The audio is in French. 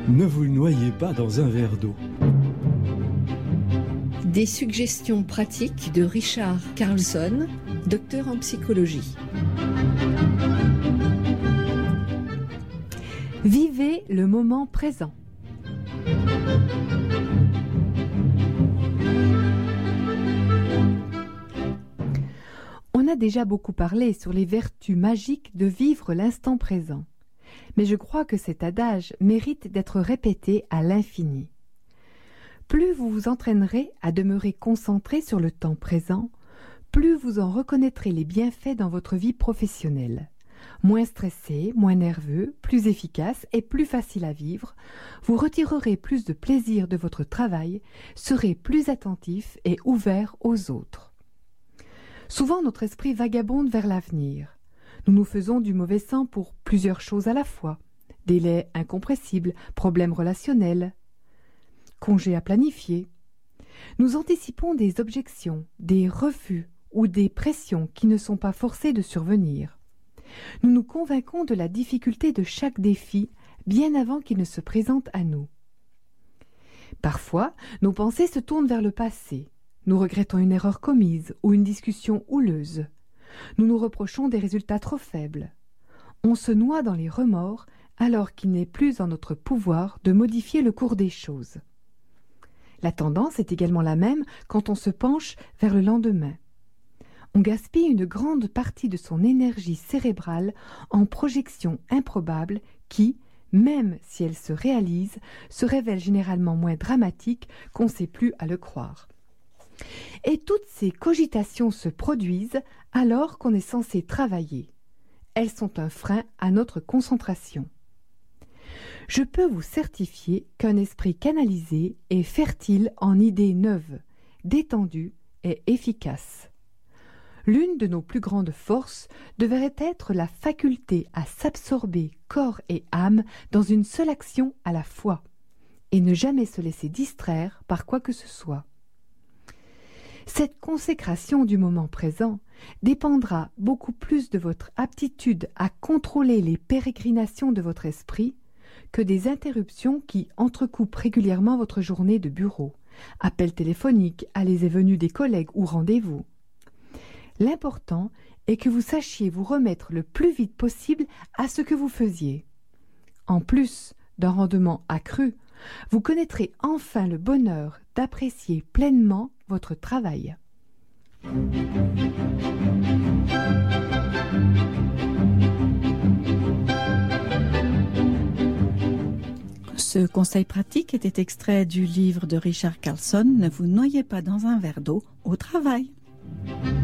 Ne vous noyez pas dans un verre d'eau. Des suggestions pratiques de Richard Carlson, docteur en psychologie. Vivez le moment présent. On a déjà beaucoup parlé sur les vertus magiques de vivre l'instant présent. Mais je crois que cet adage mérite d'être répété à l'infini. Plus vous vous entraînerez à demeurer concentré sur le temps présent, plus vous en reconnaîtrez les bienfaits dans votre vie professionnelle. Moins stressé, moins nerveux, plus efficace et plus facile à vivre, vous retirerez plus de plaisir de votre travail, serez plus attentif et ouvert aux autres. Souvent notre esprit vagabonde vers l'avenir. Nous nous faisons du mauvais sang pour plusieurs choses à la fois. Délais incompressibles, problèmes relationnels, congés à planifier. Nous anticipons des objections, des refus ou des pressions qui ne sont pas forcées de survenir. Nous nous convainquons de la difficulté de chaque défi bien avant qu'il ne se présente à nous. Parfois, nos pensées se tournent vers le passé. Nous regrettons une erreur commise ou une discussion houleuse. Nous nous reprochons des résultats trop faibles. On se noie dans les remords alors qu'il n'est plus en notre pouvoir de modifier le cours des choses. La tendance est également la même quand on se penche vers le lendemain. On gaspille une grande partie de son énergie cérébrale en projections improbables qui, même si elles se réalisent, se révèlent généralement moins dramatiques qu'on ne sait plus à le croire. Et toutes ces cogitations se produisent alors qu'on est censé travailler. Elles sont un frein à notre concentration. Je peux vous certifier qu'un esprit canalisé est fertile en idées neuves, détendues et efficaces. L'une de nos plus grandes forces devrait être la faculté à s'absorber corps et âme dans une seule action à la fois, et ne jamais se laisser distraire par quoi que ce soit. Cette consécration du moment présent dépendra beaucoup plus de votre aptitude à contrôler les pérégrinations de votre esprit que des interruptions qui entrecoupent régulièrement votre journée de bureau, appels téléphoniques, allées et venues des collègues ou rendez-vous. L'important est que vous sachiez vous remettre le plus vite possible à ce que vous faisiez. En plus d'un rendement accru, vous connaîtrez enfin le bonheur d'apprécier pleinement votre travail. Ce conseil pratique était extrait du livre de Richard Carlson « Ne vous noyez pas dans un verre d'eau au travail ».